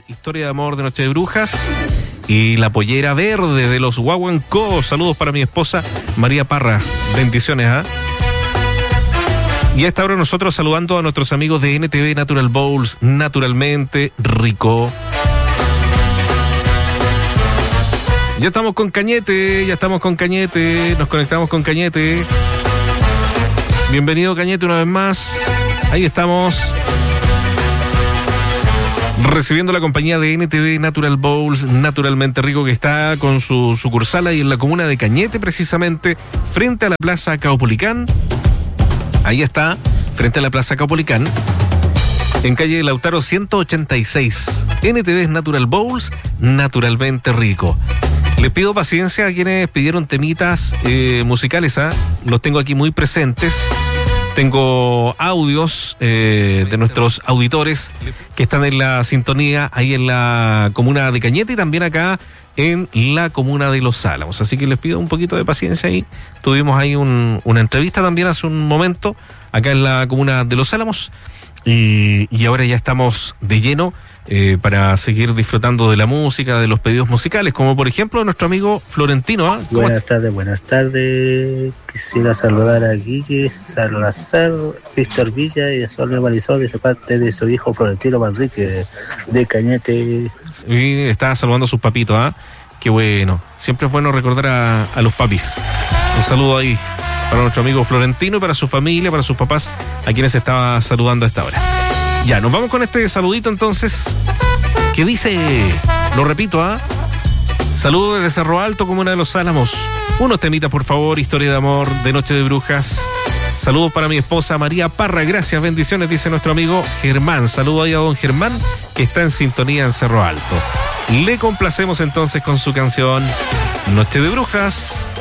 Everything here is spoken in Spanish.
Historia de amor de Noche de Brujas. Y la pollera verde de los Guaguancó. Saludos para mi esposa María Parra. Bendiciones, ¿ah? Y a esta hora nosotros saludando a nuestros amigos de NTV Natural Bowls, naturalmente rico. Ya estamos con Cañete, nos conectamos con Cañete. Bienvenido Cañete una vez más. Ahí estamos. Recibiendo la compañía de NTV Natural Bowls, naturalmente rico, que está con su sucursal ahí en la comuna de Cañete, precisamente, frente a la Plaza Caupolicán. Ahí está, frente a la Plaza Caupolicán, en calle Lautaro 186. NTV Natural Bowls, naturalmente rico. Les pido paciencia a quienes pidieron temitas musicales, ¿ah? Los tengo aquí muy presentes. Tengo audios de nuestros auditores que están en la sintonía ahí en la comuna de Cañete y también acá en la comuna de Los Álamos. Así que les pido un poquito de paciencia ahí. Tuvimos ahí una entrevista también hace un momento acá en la comuna de Los Álamos y ahora ya estamos de lleno para seguir disfrutando de la música, de los pedidos musicales, como por ejemplo nuestro amigo Florentino. Buenas tardes. Quisiera saludar a Guille Salazar, Víctor Villa y a Sol Marisol de parte de su hijo Florentino Manrique de Cañete. Y está saludando a sus papitos, ¿ah? Qué bueno. Siempre es bueno recordar a los papis. Un saludo ahí para nuestro amigo Florentino y para su familia, para sus papás, a quienes estaba saludando a esta hora. Ya, nos vamos con este saludito entonces, que dice, lo repito, ¿ah? Saludos desde Cerro Alto, comuna de Los Álamos. Unos temitas, por favor, Historia de amor de Noche de Brujas. Saludos para mi esposa María Parra, gracias, bendiciones, dice nuestro amigo Germán. Saludo ahí a don Germán, que está en sintonía en Cerro Alto. Le complacemos entonces con su canción Noche de Brujas.